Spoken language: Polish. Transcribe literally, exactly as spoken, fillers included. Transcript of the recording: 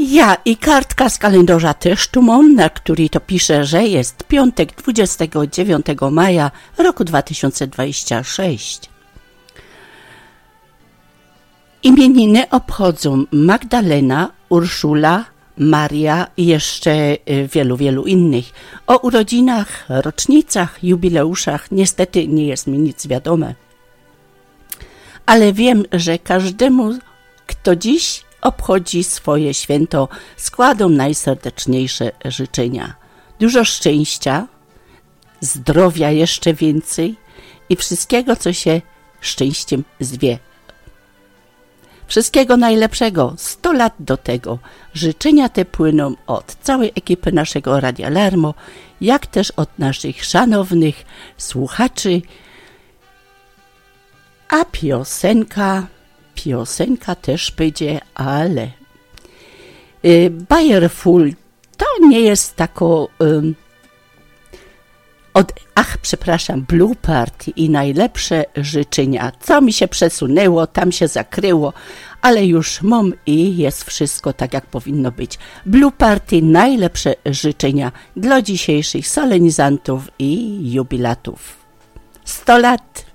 Ja i kartka z kalendarza też tu mam, na której to pisze, że jest piątek dwudziestego dziewiątego maja roku dwa tysiące dwudziestego szóstego. Imieniny obchodzą Magdalena, Urszula, Maria i jeszcze wielu, wielu innych. O urodzinach, rocznicach, jubileuszach niestety nie jest mi nic wiadome. Ale wiem, że każdemu, kto dziś obchodzi swoje święto, składam najserdeczniejsze życzenia. Dużo szczęścia, zdrowia jeszcze więcej i wszystkiego, co się szczęściem zwie. Wszystkiego najlepszego, sto lat do tego. Życzenia te płyną od całej ekipy naszego Radia Lermo, jak też od naszych szanownych słuchaczy. A piosenka, piosenka też będzie, ale y, Bayerful to nie jest tako y, od, ach, przepraszam, Blue Party i najlepsze życzenia. Co mi się przesunęło, tam się zakryło, ale już mam i jest wszystko tak, jak powinno być. Blue Party, najlepsze życzenia dla dzisiejszych solenizantów i jubilatów. sto lat!